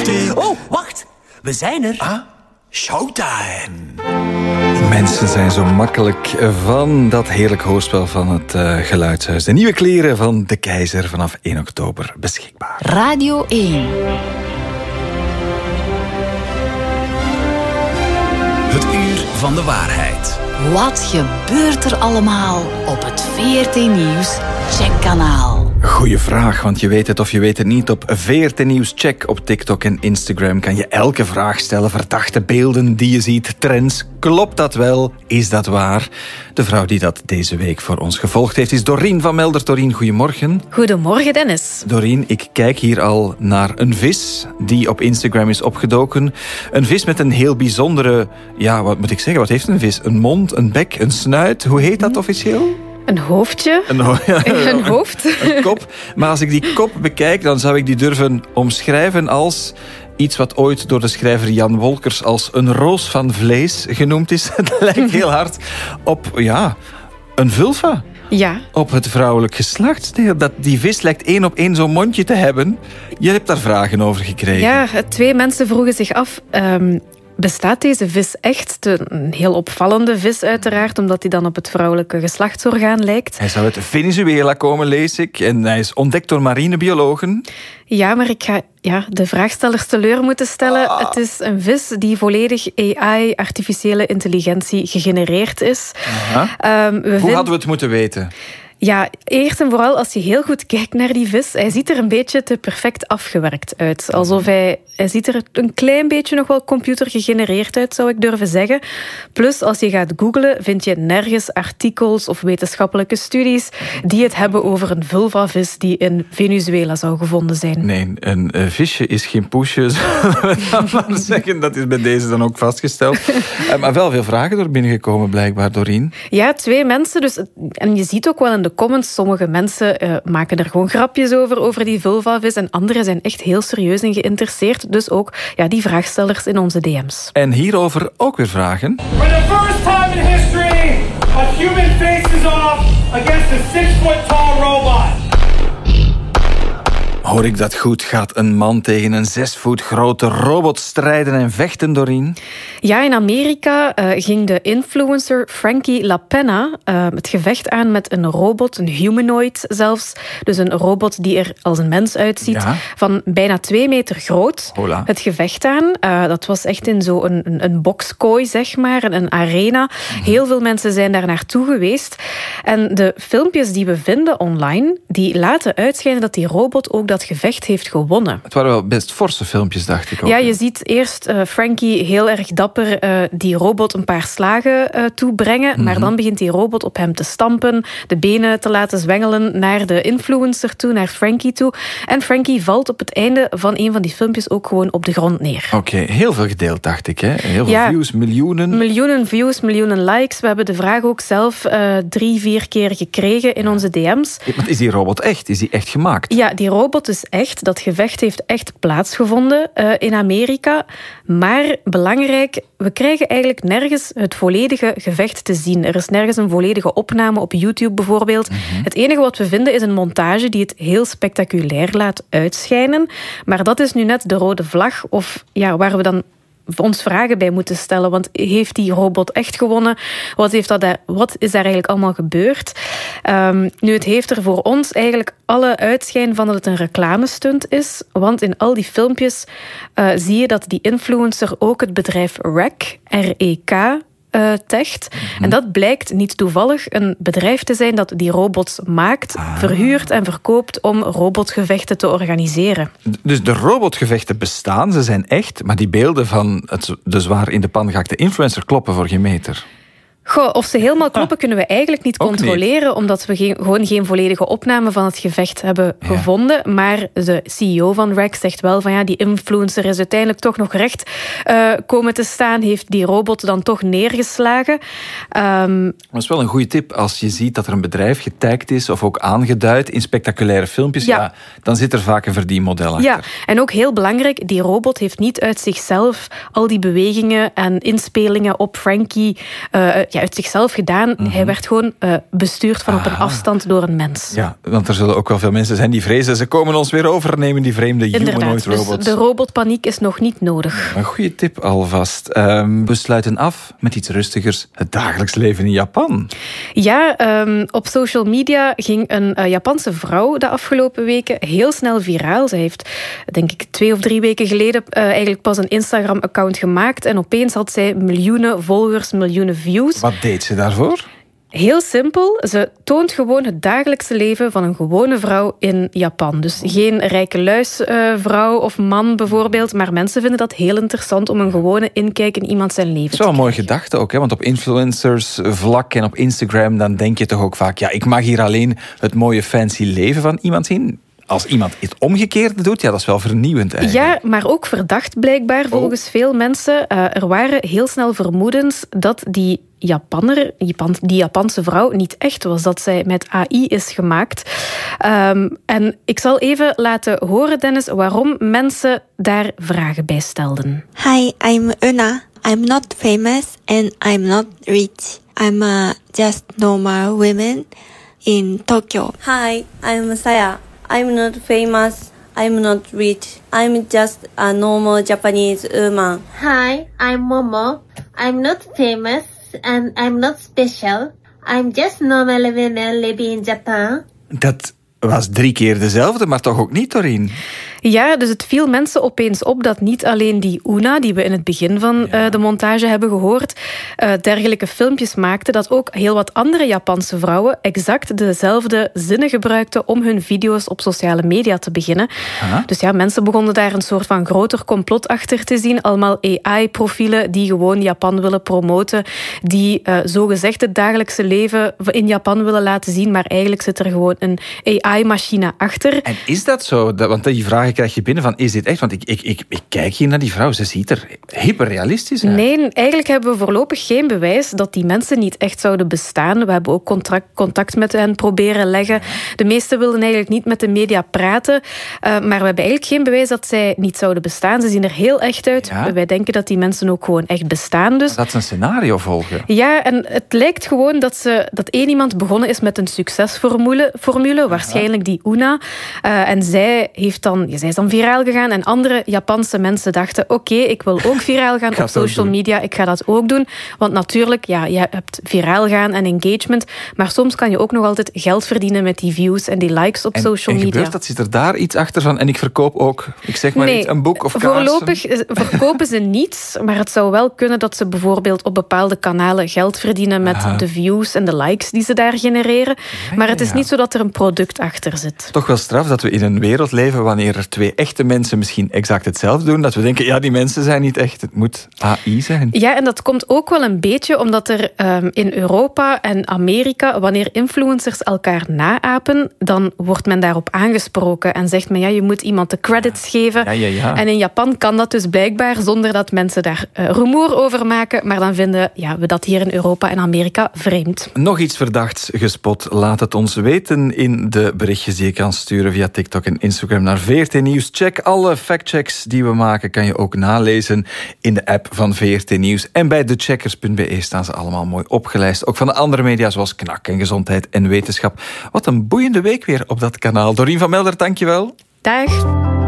Oh, wacht. We zijn er. Showtime. Mensen zijn zo makkelijk van dat heerlijk hoorspel van het Geluidshuis. De nieuwe kleren van De Keizer vanaf 1 oktober beschikbaar. Radio 1. Het uur van de waarheid. Wat gebeurt er allemaal op het VRT Nieuws Checkkanaal? Goeie vraag, want je weet het of je weet het niet. Op VRT Nieuws Check op TikTok en Instagram kan je elke vraag stellen. Verdachte beelden die je ziet, trends. Klopt dat wel? Is dat waar? De vrouw die dat deze week voor ons gevolgd heeft is Dorien van Melder. Dorien, goedemorgen. Goedemorgen, Dennis. Dorien, ik kijk hier al naar een vis die op Instagram is opgedoken. Een vis met een heel bijzondere... Ja, wat moet ik zeggen? Wat heeft een vis? Een mond, een bek, een snuit? Hoe heet dat officieel? Een hoofdje. Een hoofd. Een kop. Maar als ik die kop bekijk, dan zou ik die durven omschrijven als iets wat ooit door de schrijver Jan Wolkers als een roos van vlees genoemd is. Het lijkt heel hard op, een vulva. Ja. Op het vrouwelijk geslacht. Die vis lijkt 1 op 1 zo'n mondje te hebben. Je hebt daar vragen over gekregen. Ja, 2 mensen vroegen zich af... Bestaat deze vis echt? Een heel opvallende vis uiteraard, omdat hij dan op het vrouwelijke geslachtsorgaan lijkt. Hij zou uit Venezuela komen, lees ik. En hij is ontdekt door marinebiologen. Ja, maar ik ga de vraagstellers teleur moeten stellen. Het is een vis die volledig AI, artificiële intelligentie, gegenereerd is. Hoe hadden we het moeten weten? Ja, eerst en vooral als je heel goed kijkt naar die vis, hij ziet er een beetje te perfect afgewerkt uit. Alsof hij ziet er een klein beetje nog wel computergegenereerd uit, zou ik durven zeggen. Plus, als je gaat googlen, vind je nergens artikels of wetenschappelijke studies die het hebben over een vulvavis die in Venezuela zou gevonden zijn. Nee, een visje is geen poesje, zullen we dan maar zeggen. Dat is bij deze dan ook vastgesteld. Maar wel veel vragen door binnengekomen, blijkbaar, Dorien. Ja, 2 mensen. Dus, en je ziet ook wel in de comments, sommige mensen maken er gewoon grapjes over die vulvavis en anderen zijn echt heel serieus in geïnteresseerd. Dus ook die vraagstellers in onze DM's. En hierover ook weer vragen. For the first time in history, a human faces off against a 6-foot-tall robot. Hoor ik dat goed? Gaat een man tegen een 6 voet grote robot strijden en vechten, Dorien? Ja, in Amerika ging de influencer Frankie LaPenna het gevecht aan met een robot, een humanoid zelfs. Dus een robot die er als een mens uitziet, van bijna 2 meter groot. Hola. Het gevecht aan, dat was echt in zo'n boxkooi, zeg maar, een arena. Heel veel mensen zijn daar naartoe geweest. En de filmpjes die we vinden online, die laten uitschijnen dat die robot ook dat gevecht heeft gewonnen. Het waren wel best forse filmpjes, dacht ik ook. Ja, je ziet eerst Frankie heel erg dapper die robot een paar slagen toebrengen, maar dan begint die robot op hem te stampen, de benen te laten zwengelen naar de influencer toe, naar Frankie toe. En Frankie valt op het einde van een van die filmpjes ook gewoon op de grond neer. Oké, heel veel gedeeld, dacht ik. Hè? Heel veel views, miljoenen. Miljoenen views, miljoenen likes. We hebben de vraag ook zelf 3-4 keer gekregen in onze DM's. Maar is die robot echt? Is die echt gemaakt? Ja, die robot is echt. Dat gevecht heeft echt plaatsgevonden in Amerika. Maar belangrijk, we krijgen eigenlijk nergens het volledige gevecht te zien. Er is nergens een volledige opname op YouTube bijvoorbeeld. Het enige wat we vinden is een montage die het heel spectaculair laat uitschijnen. Maar dat is nu net de rode vlag, of waar we dan ons vragen bij moeten stellen. Want heeft die robot echt gewonnen? Wat is daar eigenlijk allemaal gebeurd? Nu, het heeft er voor ons eigenlijk alle uitschijn van dat het een reclamestunt is. Want in al die filmpjes zie je dat die influencer ook het bedrijf REC, R-E-K, techt. En dat blijkt niet toevallig een bedrijf te zijn dat die robots maakt, verhuurt en verkoopt om robotgevechten te organiseren. Dus de robotgevechten bestaan, ze zijn echt, maar die beelden van de zwaar in de pan gehakte influencer kloppen voor geen meter. Goh, of ze helemaal kloppen kunnen we eigenlijk niet controleren, omdat we gewoon geen volledige opname van het gevecht hebben gevonden. Maar de CEO van REC zegt wel van die influencer is uiteindelijk toch nog recht komen te staan, heeft die robot dan toch neergeslagen. Dat is wel een goede tip. Als je ziet dat er een bedrijf getagd is of ook aangeduid in spectaculaire filmpjes, dan zit er vaak een verdienmodel achter. Ja, en ook heel belangrijk, die robot heeft niet uit zichzelf al die bewegingen en inspelingen op Frankie uit zichzelf gedaan. Hij werd gewoon bestuurd van op een afstand door een mens. Ja, want er zullen ook wel veel mensen zijn die vrezen. Ze komen ons weer overnemen, die vreemde humanoid robots. Dus de robotpaniek is nog niet nodig. Een goede tip alvast. We sluiten af met iets rustigers. Het dagelijks leven in Japan. Ja, op social media ging een Japanse vrouw de afgelopen weken heel snel viraal. Ze heeft, denk ik, 2 of 3 weken geleden eigenlijk pas een Instagram-account gemaakt. En opeens had zij miljoenen volgers, miljoenen views. Wat deed ze daarvoor? Heel simpel. Ze toont gewoon het dagelijkse leven van een gewone vrouw in Japan. Dus geen rijke luisvrouw of man bijvoorbeeld. Maar mensen vinden dat heel interessant om een gewone inkijk in iemand zijn leven te krijgen. Dat is wel een mooie gedachte ook, hè? Want op influencersvlak en op Instagram dan denk je toch ook vaak, ja, ik mag hier alleen het mooie fancy leven van iemand zien. Als iemand het omgekeerde doet, ja, dat is wel vernieuwend eigenlijk. Ja, maar ook verdacht blijkbaar volgens veel mensen. Er waren heel snel vermoedens dat die Japanse vrouw niet echt was. Dat zij met AI is gemaakt. En ik zal even laten horen, Dennis, waarom mensen daar vragen bij stelden. Hi, I'm Una. I'm not famous and I'm not rich. I'm just normal woman in Tokyo. Hi, I'm Saya. I'm not famous. I'm not rich. I'm just a normal Japanese woman. Hi, I'm Momo. I'm not famous and I'm not special. I'm just normal woman living in Japan. Dat was 3 keer dezelfde, maar toch ook niet, Doreen? Ja, dus het viel mensen opeens op dat niet alleen die Una, die we in het begin van de montage hebben gehoord, dergelijke filmpjes maakte, dat ook heel wat andere Japanse vrouwen exact dezelfde zinnen gebruikten om hun video's op sociale media te beginnen. Dus ja, mensen begonnen daar een soort van groter complot achter te zien. Allemaal AI-profielen die gewoon Japan willen promoten, die zogezegd het dagelijkse leven in Japan willen laten zien, maar eigenlijk zit er gewoon een AI-machine achter. En is dat zo? Want die vragen krijg je binnen van, is dit echt? Want ik kijk hier naar die vrouw, ze ziet er hyperrealistisch uit. Nee, eigenlijk hebben we voorlopig geen bewijs dat die mensen niet echt zouden bestaan. We hebben ook contact met hen proberen leggen. De meesten wilden eigenlijk niet met de media praten, maar we hebben eigenlijk geen bewijs dat zij niet zouden bestaan. Ze zien er heel echt uit. Ja? Wij denken dat die mensen ook gewoon echt bestaan. Dus. Dat ze een scenario volgen. Ja, en het lijkt gewoon dat één iemand begonnen is met een succesformule, waarschijnlijk die Una. En zij is dan viraal gegaan en andere Japanse mensen dachten, oké, ik wil ook viraal gaan op social media, ik ga dat ook doen. Want natuurlijk, ja, je hebt viraal gaan en engagement, maar soms kan je ook nog altijd geld verdienen met die views en die likes op social media. Gebeurt dat? Zit er daar iets achter van? En ik verkoop ook, ik zeg maar iets, een boek of kaarsen? Voorlopig verkopen ze niets, maar het zou wel kunnen dat ze bijvoorbeeld op bepaalde kanalen geld verdienen met de views en de likes die ze daar genereren. Maar het is niet zo dat er een product achter zit. Toch wel straf dat we in een wereld leven wanneer er 2 echte mensen misschien exact hetzelfde doen, dat we denken, ja, die mensen zijn niet echt, het moet AI zijn. Ja, en dat komt ook wel een beetje omdat er in Europa en Amerika, wanneer influencers elkaar naapen, dan wordt men daarop aangesproken en zegt men, ja, je moet iemand de credits geven. Ja. En in Japan kan dat dus blijkbaar zonder dat mensen daar rumoer over maken, maar dan vinden we dat hier in Europa en Amerika vreemd. Nog iets verdachts gespot, laat het ons weten in de berichtjes die je kan sturen via TikTok en Instagram naar VRT Nieuws. Check alle factchecks die we maken, kan je ook nalezen in de app van VRT Nieuws. En bij thecheckers.be staan ze allemaal mooi opgelijst. Ook van de andere media zoals Knak en Gezondheid en Wetenschap. Wat een boeiende week weer op dat kanaal. Doreen van Melder, dankjewel. Dag.